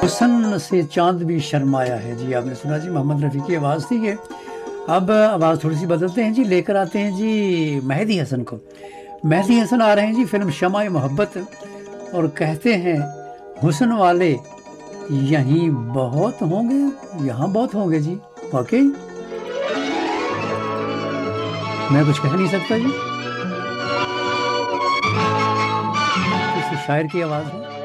हुस्न से चांद भी शर्माया है। जी आपने सुना जी, मोहम्मद रफ़ी की आवाज़ थी ये। अब आवाज़ थोड़ी सी बदलते हैं जी, लेकर आते हैं जी मेहदी हसन को। मेहदी हसन आ रहे हैं जी फिल्म शमाए मोहब्बत, और कहते हैं हुस्न वाले यहीं बहुत होंगे, यहाँ बहुत होंगे जी। वाकई मैं कुछ कह नहीं सकता जी, किसी शायर की आवाज़ है।